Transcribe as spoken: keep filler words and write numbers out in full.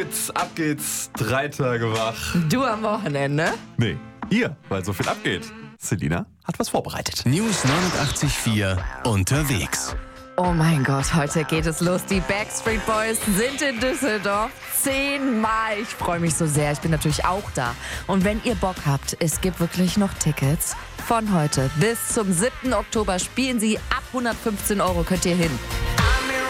Jetzt ab geht's, drei Tage wach. Du am Wochenende? Nee, ihr, weil so viel abgeht. Selina hat was vorbereitet. News neunundachtzig Komma vier unterwegs. Oh mein Gott, heute geht es los. Die Backstreet Boys sind in Düsseldorf. Zehnmal. Ich freue mich so sehr. Ich bin natürlich auch da. Und wenn ihr Bock habt, es gibt wirklich noch Tickets. Von heute bis zum siebten Oktober spielen sie ab hundertfünfzehn Euro. Könnt ihr hin.